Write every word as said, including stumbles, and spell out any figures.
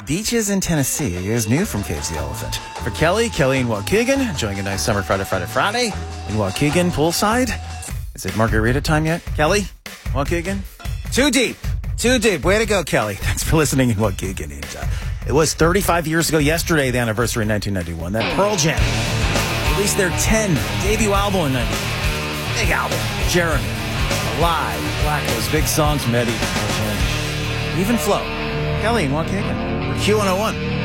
Beaches in Tennessee is new from Caves the Elephant. For Kelly, Kelly and Waukegan, enjoying a nice summer Friday, Friday, Friday. In Waukegan, poolside. Is it margarita time yet? Kelly? Waukegan? Too deep. Too deep. Way to go, Kelly. Thanks for listening in Waukegan. And, uh, it was thirty-five years ago yesterday, the anniversary in nineteen ninety-one. That Pearl Jam released their ten debut album in ninety-one. Big album. Jeremy, Alive, Black, those big songs from Eddie, and even Flo. Kelly and Waukegan. Q one oh one.